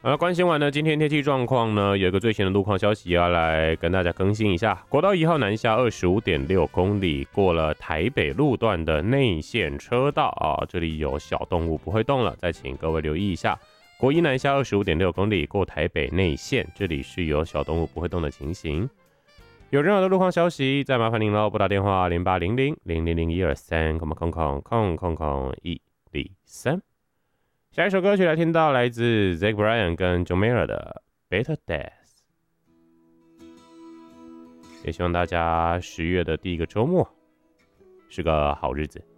好了，关心完了今天天气状况呢，有一个最新的路况消息要来跟大家更新一下。国道1号南下25.6公里，过了台北路段的内线车道啊，这里有小动物不会动了，再请各位留意一下。国一南下25.6公里，过台北内线，这里是有小动物不会动的情形。有任何的路况消息，再麻烦您喽，拨打电话0800-000123，0000123。下一首歌曲来听到来自 Zach Bryan 跟 Jomera 的 Better Days， 也希望大家10月的第一个周末是个好日子。